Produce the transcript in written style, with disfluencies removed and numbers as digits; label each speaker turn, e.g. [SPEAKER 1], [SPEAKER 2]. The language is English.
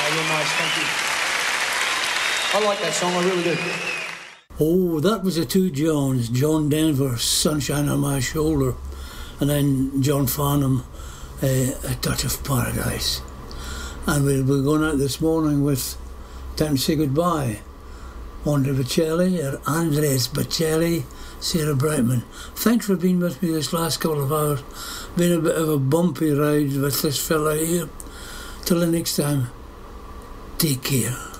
[SPEAKER 1] You're nice, thank you. I like that song, I really do.
[SPEAKER 2] Oh, that was the two Johns. John Denver, Sunshine on My Shoulder, and then John Farnham, A Touch of Paradise. And we'll be going out this morning with Time to Say Goodbye. Andre Bocelli, or Andres Bocelli, Sarah Brightman. Thanks for being with me this last couple of hours. Been a bit of a bumpy ride with this fella here. Till the next time, take care.